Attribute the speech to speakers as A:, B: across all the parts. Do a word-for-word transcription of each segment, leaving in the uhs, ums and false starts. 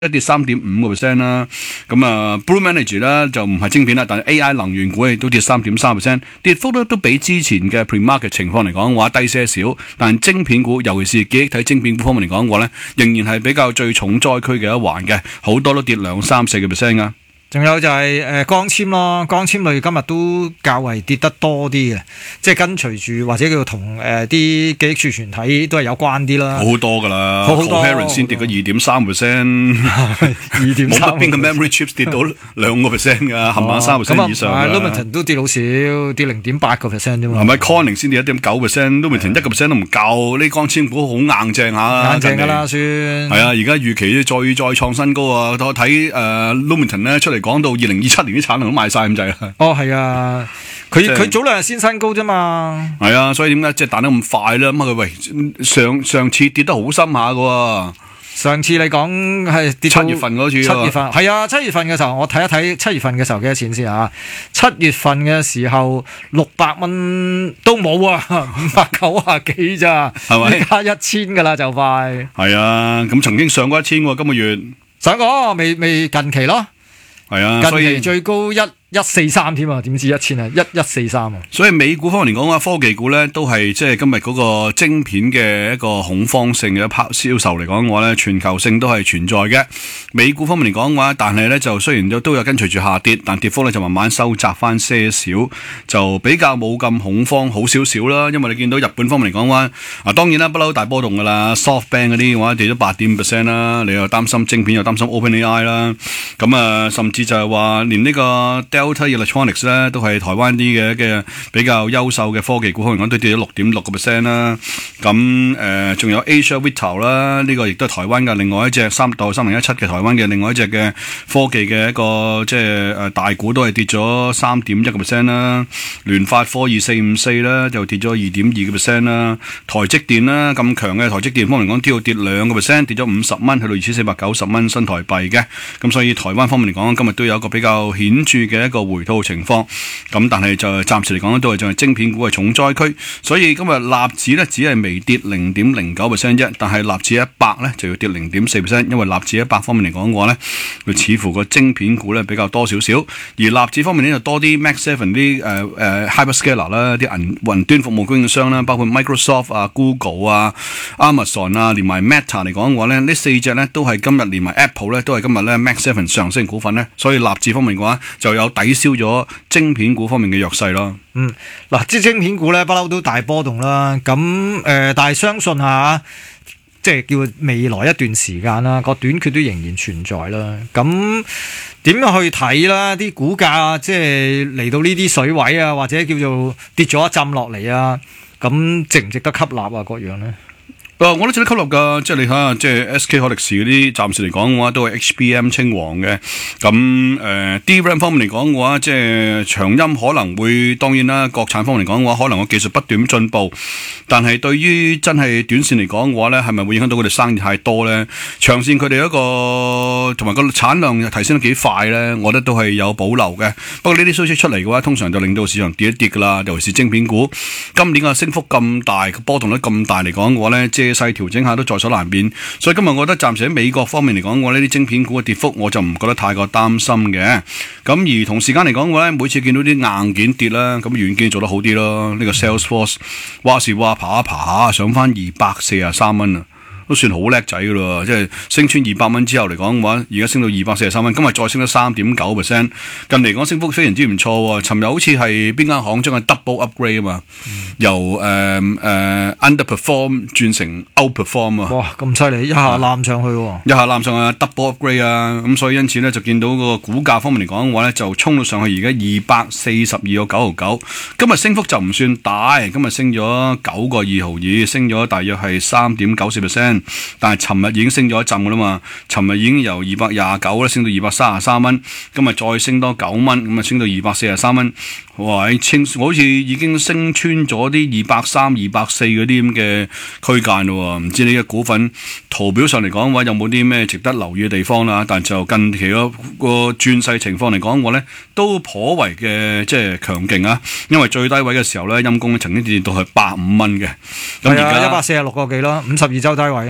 A: 一跌三點五個 percent 啦。咁啊 ，Blue Energy 啦就唔係晶片啦，但係 A I 能源股亦都跌三點三 percent， 跌幅咧都比之前嘅 pre-market 情況嚟講嘅話低些少。但係晶片股，尤其是記憶體晶片股方面嚟講嘅話咧，仍然係比較最重災區嘅一環嘅，好多都跌兩三四個 percent 啊。
B: 仲有就係、是、誒、呃、光纖咯，光纖類今日都較為跌得多啲嘅，即係跟隨住或者叫同誒啲記憶儲存體都係有關啲啦。
A: 好多㗎啦，
B: 好多
A: Coherent 先跌咗二點三 percent，
B: 二點三，
A: 冇得邊個 memory chips 跌到兩個 percent 㗎，冚唪唥三 percent 以上㗎。
B: Lumentum 都跌好少，跌零點八個 percent 啫嘛。
A: 係咪 Corning 先跌一點九 percent，Lumentum 一個 percent 都唔夠，呢光纖股好硬淨下。
B: 硬淨㗎啦，算。係
A: 啊，而家預期再再創新高啊！我睇誒 Lumentum 咧出嚟講到二零二七年啲產能都賣晒咁滯啦。
B: 哦，係啊，佢佢、就是、早兩日先新高啫嘛。
A: 係啊，所以點解即係彈得咁快咧？咁佢喂上上次跌得好深下㗎。
B: 上次你講係跌
A: 七月份嗰次。
B: 七月份係啊，七月份嘅時候我睇一睇七月份嘅時候幾多錢先啊？七月份嘅時候六百蚊都冇啊，五百九啊幾咋？係咪？加一千㗎啦，就快。
A: 係啊，咁曾經上過一千喎，今個月。
B: 上過未未近期咯。係啊，近期最高一一四三添啊，點知一千啊，一一四三啊。
A: 所以美股方面嚟講嘅話，科技股咧都係即係今日嗰個晶片嘅一個恐慌性嘅一拋銷售嚟講嘅話咧，全球性都係存在嘅。美股方面嚟講嘅話，但係咧就雖然都都有跟隨住下跌，但跌幅咧就慢慢收窄翻些少，就比較冇咁恐慌，好少少啦。因為你見到日本方面嚟講嘅話，啊當然啦，不嬲大波動噶啦 ，SoftBank 嗰啲嘅話跌咗八點五 percent 啦，你又擔心晶片又擔心 OpenAI 啦，咁啊甚至就係話連呢個 Delta Electronics 咧都係台灣啲嘅嘅比較優秀嘅科技股，可能講都跌咗六點六個 percent 啦。咁誒仲有 Asia Vital 啦，呢個亦都係台灣嘅另外一隻三代三零一七嘅台灣嘅另外一隻嘅科技嘅一個即係誒大股都係跌咗三點一個 percent 啦。聯發科二四五四啦就跌咗二點二個 percent 啦。台積電啦咁強嘅台積電方面嚟講，都要跌兩個 percent， 跌咗五十蚊去到二千四百九十蚊新台幣嘅。咁所以台灣方面嚟講，今日都有一個比較顯著嘅一個回吐情況，咁但係就暫時嚟講都係仲係晶片股係重災區，所以今日納指咧只係微跌零點零九 percent 啫，但係納指一百咧就要跌零點四 percent， 因為納指一百方面嚟講嘅話咧，佢似乎個晶片股咧比較多少少，而納指方面咧就多啲 Mac Seven 啲誒誒 Hyperscaler 啦，啲雲雲端服務供應商啦，包括 Microsoft 啊、Google 啊、Amazon 啊，連埋 Meta 嚟講嘅話咧，呢四隻咧都係今日連埋 Apple 咧都係今日咧 Mac Seven 上升股份咧，所以納指方面嘅話就有抵消咗晶片股方面嘅弱勢咯。
B: 嗯，嗱，即係晶片股咧，不嬲都大波動啦。咁誒、呃，但係相信下，即係叫未來一段時間啦，個短缺都仍然存在啦。咁點樣去睇啦？啲股價即係嚟到呢啲水位啊，或者叫做跌咗一浸落嚟啊，咁值唔值得吸納啊？各樣咧？
A: 我都值得吸納㗎，即係你睇下，即係 S K 海力士嗰啲，暫時嚟講嘅話都係 H B M 稱王嘅。咁誒、呃、D RAM 方面嚟講嘅話，即係長鑫可能會，當然啦，國產方面嚟講嘅話，可能個技術不斷進步，但係對於真係短線嚟講嘅話咧，係咪會影響到佢哋生意太多咧？長線佢哋一個同埋個產量提升得幾快咧，我覺得都係有保留嘅。不過呢啲消息出嚟嘅話，通常就令到市場跌一跌㗎啦，尤其是晶片股。今年嘅升幅咁大，波動率咁大嚟講嘅話咧，即細調整下都在所難免，所以今日我覺得暫時喺美國方面嚟講嘅話，呢啲晶片股嘅跌幅我就唔覺得太過擔心嘅。咁而同時間嚟講嘅話咧，每次見到啲硬件跌啦，咁軟件做得好啲咯。呢、這個 Salesforce 話時話爬下爬下上翻二百四十三蚊啊！都算好叻仔噶咯，即係升穿二百蚊之後嚟講嘅話，而家升到二百四十三蚊，今日再升咗三點九 percent， 近嚟講升幅非常之唔錯喎。尋日好似係邊間行將佢 double upgrade 啊嘛，嗯、由誒誒、呃呃、underperform 轉成 outperform 啊！
B: 哇，咁犀利，一下攬上去喎，
A: 一下攬上去 double upgrade 啊！咁所以因此咧就見到個股價方面嚟講嘅話咧，就衝到上去而家二百四十二個九毫九，今日升幅就唔算大，今日升咗九個二毫二，升咗大約係三點九四 percent。但係尋日已經升咗一陣噶啦嘛，尋日已經由二百廿九咧升到二百三十三蚊，今日再升多九蚊，咁啊升到二百四十三蚊，哇！清好似已經升穿咗啲二百三、二百四嗰啲咁嘅區間咯，唔知你嘅股份圖表上嚟講嘅話有冇啲咩值得留意嘅地方啦？但就近期個個轉勢情況嚟講，我咧都頗為嘅即係強勁啊！因為最低位嘅時候咧，陰公曾經跌到係百五蚊嘅，咁而家
B: 一百四十六個幾咯，五十二周低位。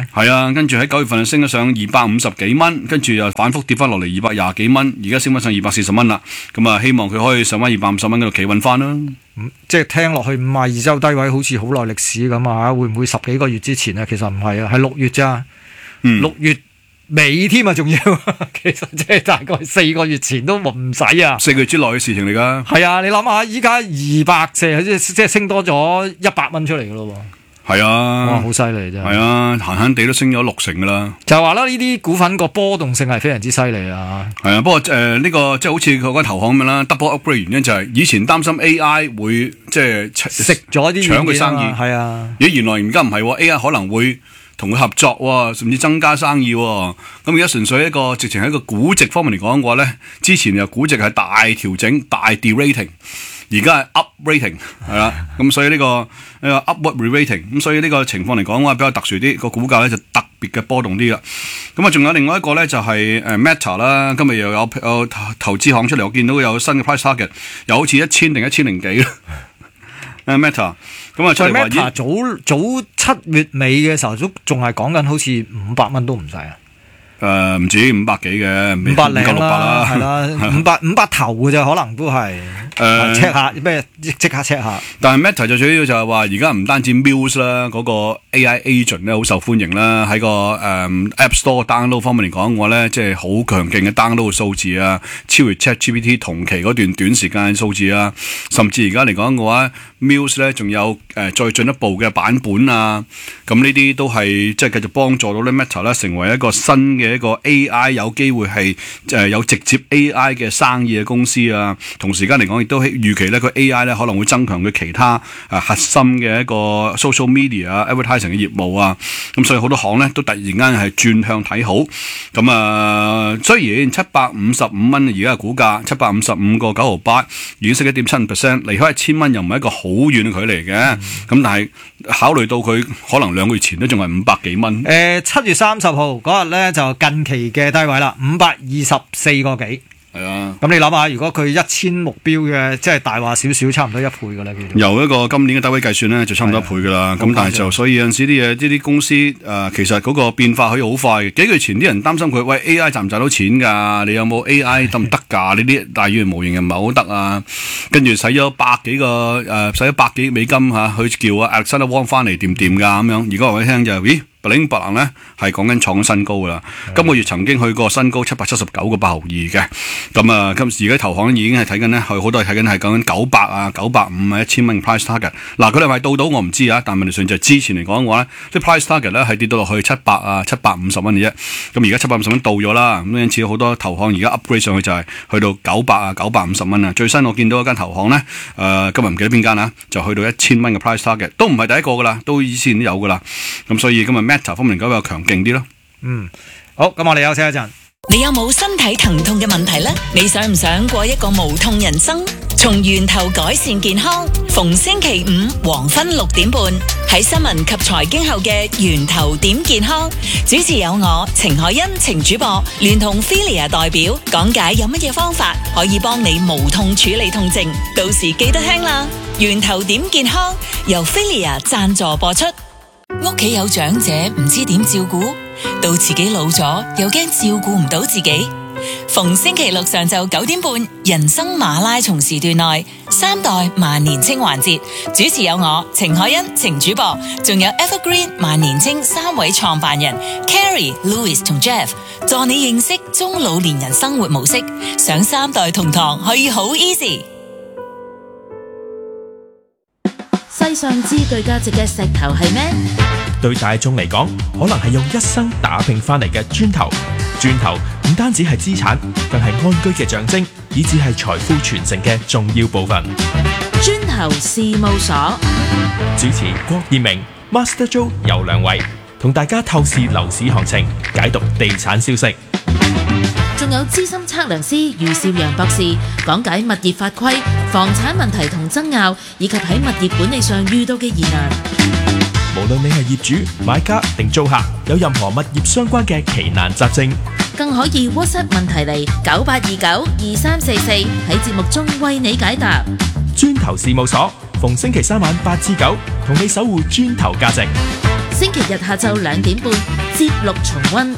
B: 嘅。
A: 係啊，跟住喺九月份就升咗上二百五十幾蚊，跟住又反覆跌翻落嚟二百廿幾蚊，而家升翻上二百四十蚊啦。咁啊，希望佢可以上翻二百五十蚊嗰度企穩翻啦。
B: 嗯、即係聽落去五十二周低位好似好耐歷史咁啊！會唔會十幾個月之前啊？其實唔係啊，係六月咋，六、嗯、月尾添啊，仲要，其實即係大概四個月前都唔使啊。
A: 四個月之內嘅事情嚟噶。
B: 係啊，你諗下，依家二百四，即係即係升多咗一百蚊出嚟噶咯。
A: 係啊，
B: 哇，好犀利真係。
A: 係啊，閒閒地都升咗六成噶啦。
B: 就係話啦，呢啲股份個波動性係非常之犀利啊。
A: 係啊，不過誒呢、呃這個即係好似佢間投行咁樣啦 ，double upgrade 原因就係以前擔心 A I 會即係
B: 食咗啲
A: 搶佢生意。
B: 係啊，
A: 咦，原來而家唔係 A I 可能會同佢合作喎，甚至增加生意喎。咁而家純粹一個直情喺一個估值方面嚟講嘅話咧，之前又估值係大調整、大 de-rating。而家係 up rating 係啦，咁所以呢、這個呢、這個 upward re-rating，咁所以呢個情況嚟講嘅話比較特殊啲，個股價咧就特別嘅波動啲啦。咁啊，仲有另外一個咧就係誒 Meta 啦，今日又有有投資行出嚟，我見到有新嘅 price target，又好似一千定一千零幾啦。誒 Meta，咁啊出嚟話
B: Meta 早早七月尾嘅時候都仲係講緊好似五百蚊都唔使啊。
A: 誒唔、呃、止五百幾嘅，
B: 五百零
A: 六百啦，
B: 係啦，五百五百頭嘅啫，可能都係誒 check 下咩，即刻 check 下。
A: 但係 Meta 就主要就係話，而家唔單止 Muse 啦，嗰個 A I agent 咧好受歡迎啦，喺個誒、呃、App Store download 方面嚟講嘅話咧，即係好強勁嘅 download 數字啊，超越 ChatGPT 同期嗰段短時間嘅數字啊，甚至而家嚟講嘅話 Muse 咧仲有誒、呃、再進一步嘅版本啊，咁呢啲都係即係繼續幫助到咧 Meta 咧成為一個新嘅一個 A I 有機會係誒、呃、有直接 A I 嘅生意嘅公司啊，同時間嚟講亦都預期咧佢 A I 咧可能會增強佢其他誒、呃、核心嘅一個 social media 啊 advertising 嘅業務啊，咁所以好多行咧都突然間係轉向睇好，咁啊、呃、雖然七百五十五蚊而家嘅股價七百五十五個九毫八已經升一點七五 percent， 離開一千蚊又唔係一個好遠嘅距離嘅，咁、嗯、但係考慮到佢可能兩個月前都仲係五百幾蚊。
B: 誒七月三十號嗰日咧就近期嘅低位啦，五百二十四個幾。
A: 係啊，
B: 咁你諗下，如果佢一千目標嘅，即係大話少少，差唔多一倍噶啦。
A: 由一個今年嘅低位計算咧，就差唔多一倍噶啦。咁、啊、但係就所以有陣時啲嘢，呢啲公司誒、呃，其實嗰個變化可以好快嘅。幾個月前啲人擔心佢，喂 A I 賺唔賺到錢㗎？你有冇 A I 得唔得㗎？呢啲大語言模型又唔係好得啊。跟住使咗百幾個誒，使、呃、咗百幾美金嚇、啊，去叫啊 Alexander Wang 翻嚟掂掂㗎咁樣。而家話俾你聽就係，咦？布林伯蘭咧係講緊創新高噶啦，嗯、今個月曾經去過新高七百七十九個八毫二嘅，咁啊，今時而家投行已經係睇緊咧，佢好多係睇緊係講緊九百啊、九百五啊、一千蚊 price target。嗱，佢哋係咪到到我唔知啊，但問題上就係之前嚟講嘅話咧，啲 price target 咧係跌到落去七百啊、七百五十蚊嘅啫。咁而家七百五十蚊到咗啦，咁因此好多投行而家 upgrade 上去就係去到九百啊、九百五十蚊啊。最新我見到一間投行咧，誒、呃、今日唔記得邊間啊，就去到一千蚊嘅 price target，都唔係第一個噶啦，都以前都有噶啦。咁所以今日Meta 方面嚟講比較強勁啲咯。
B: 嗯，好，咁我哋休息一陣。
C: 你有冇身體疼痛嘅問題呢？你想唔想過一個無痛人生？從源頭改善健康，逢星期五黃昏六點半喺新聞及財經後嘅源頭點健康，主持有我程海欣程主播，聯同 Filia 代表講解有乜嘢方法可以幫你無痛處理痛症。到時記得聽啦，源頭點健康由 Filia 贊助播出。屋企有長者唔知點照顧，到自己老咗又驚照顧唔到自己。逢星期六上晝九點半，人生馬拉松時段內三代萬年青環節，主持有我程海欣程主播，仲有 Evergreen 萬年青三位創辦人 Carrie、Louis 同 Jeff， 助你認識中老年人生活模式。上三代同堂可以好 easy。
D: 世上最具價值嘅石頭係咩？
E: 對大眾嚟講，可能係用一生打拼翻嚟嘅磚頭。磚頭唔單止係資產，更係安居嘅象徵，以至係財富傳承嘅重要部分。
D: 磚頭事務所
E: 主持郭燕明、Master Joe 有兩位，同大家透視樓市行情，解讀地產消息。
D: 仲有資深測量師余少陽博士講解物業法規、房產問題同爭拗，以及喺物業管理上遇到嘅疑難。
E: 無論你係業主、買家定租客，有任何物業相關嘅奇難雜症，
D: 更可以 WhatsApp 問題嚟九八二九二三四四，喺節目中為你解答。
E: 磚頭事務所逢星期三晚八至九，同你守護磚頭價值。
D: 星期日下晝兩點半節錄重溫。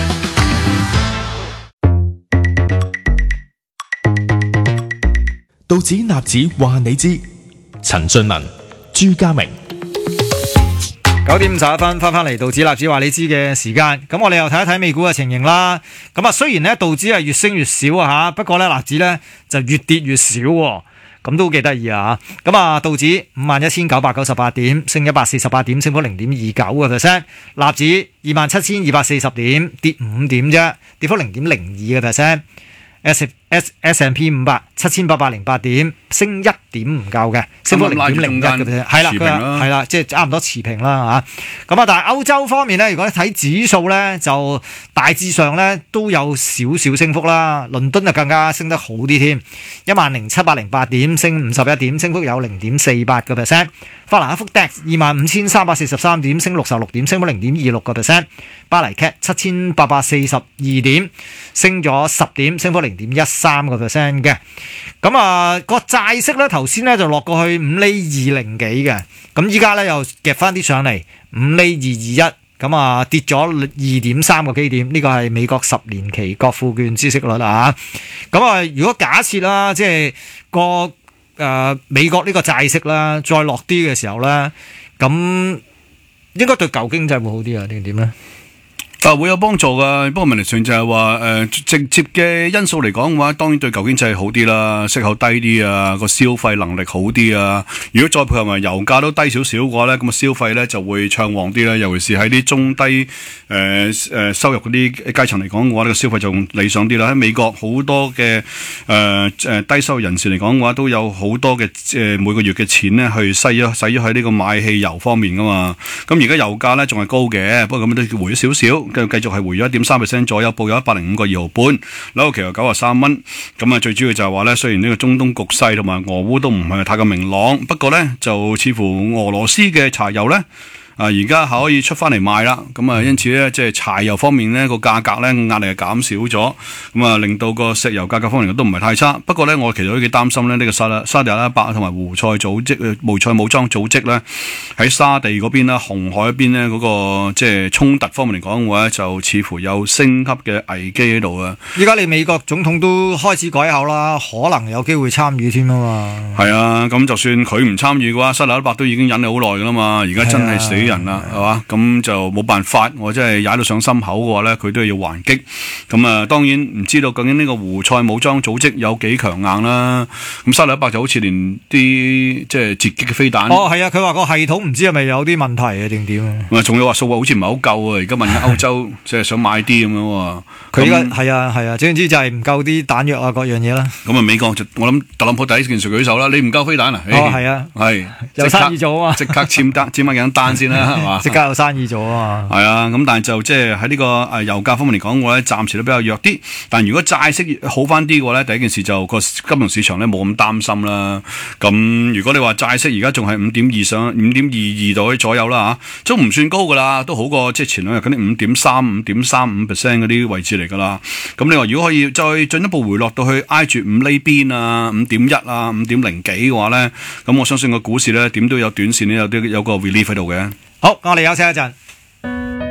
E: 道指納指話你知，陳俊文、朱家明。
B: 九點五十一分，翻翻嚟道指納指話你知嘅時間，咁我哋又睇一睇美股嘅情形啦。咁啊，雖然咧道指係越升越少啊吓，不過咧納指咧就越跌越少，咁都幾得意啊。咁啊，道指五萬一千九百九十八點，升一百四十八點，升幅零點二九個 percent。納指二萬七千二百四十點，跌五點啫，跌幅零點零二個 percent。S S S and P 五百七千八百零八點，升一點唔夠嘅，升幅零點零一嘅 percent， 係啦，佢係啦，即係差唔多持平啦嚇。咁啊，但係歐洲方面咧，如果睇指數咧，就大致上咧都有少少升幅啦。倫敦就更加升得好啲添，一萬零七百零八點，升五十一點，升幅有零點四八個 percent。法蘭克福 D A X 二萬五千三百四十三點，升六十六點，升幅零點二六個 percent。巴黎 C A C 七千八百四十二點，升咗十點，升幅零點一三個 percent 嘅。咁啊，個債息咧頭先咧就落過去五厘二零幾嘅，咁依家咧又夾翻啲上嚟五厘二二一，咁啊跌咗二點三個基點，呢個係美國十年期國庫券孳息率啦嚇。咁啊，如果假設啦，即係個誒、呃、美國呢個債息啦再落啲嘅時候咧，咁應該對舊經濟會好啲啊？定點咧？
A: 啊，會有幫助噶，不過問題上就係話誒直接嘅因素嚟講嘅話，當然對舊經濟好啲啦，息口低啲啊，個消費能力好啲啊。如果再配合埋油價都低少少嘅話咧，咁啊消費咧就會暢旺啲啦。尤其是喺啲中低誒誒、呃、收入嗰啲階層嚟講嘅話，呢個消費就理想啲啦。喺美國好多嘅誒誒低收入人士嚟講嘅話，都有好多嘅誒、呃、每個月嘅錢咧去使咗使咗喺呢個買汽油方面噶嘛。咁而家油價咧仲係高嘅，不過咁都回咗少少。繼續係回咗一點三 percent 左右，報有一百零五個二毫半，紐約期油九十三蚊。咁啊，最主要就係話咧，雖然呢個中東局勢同埋俄烏都唔係太過明朗，不過咧就似乎俄羅斯嘅柴油咧。啊！而家可以出翻嚟賣啦，咁啊，因此咧，即係柴油方面咧個價格咧壓力係減少咗，咁啊，令到個石油價格方面都唔係太差。不過咧，我其實都幾擔心咧，呢、這個沙沙地阿拉伯同埋胡塞組織、胡塞武裝組織咧喺沙地嗰邊啦、紅海嗰邊咧嗰個即係衝突方面嚟講嘅話，就似乎有升級嘅危機喺度啊！
B: 依家你美國總統都開始改口啦，可能有機會參與添啊嘛。
A: 係啊，咁就算佢唔參與嘅話，沙地阿拉伯都已經忍你好耐噶啦嘛，而家真係死人啦，係嘛？咁就冇辦法，我真係踩到上心口嘅話咧，佢都要還擊。咁啊，當然唔知道究竟呢個胡塞武裝組織有幾強硬啦。咁沙特阿拉伯就好似連啲即係截擊嘅飛彈。
B: 哦，係啊，佢話個系統唔知係咪有啲問題啊，定點啊？
A: 啊，仲有話數好似唔係好夠啊！而家問緊歐洲，即係想買啲咁樣喎。
B: 佢依家係啊係啊，總之就係唔夠啲彈藥啊，各樣嘢啦。
A: 咁啊，美國就我諗特朗普第一件事舉手啦，你唔夠飛彈啊？
B: 哦，係啊，
A: 係
B: 有生意做啊嘛，
A: 即刻簽單簽乜嘢單先啦，係嘛？
B: 即刻有生意做啊嘛。
A: 係啊，咁但係就即係喺呢個誒油價方面嚟講嘅話咧，暫時都比較弱啲。但如果債息好翻啲嘅話咧，第一件事就個金融市場咧冇咁擔心啦。咁如果你話債息而家仲係五點二上五點二二度左右啦嚇，都唔算高噶啦，都好過即係前兩日嗰啲五點三、五點三五 percent 嗰啲位置嚟噶啦。咁你話如果可以再進一步回落到去挨住五厘邊啊、五點一啊、五點零幾嘅話咧，咁我相信個股市咧點都有短線咧有啲有個 relief 喺度嘅。
B: 好，我哋休息一陣。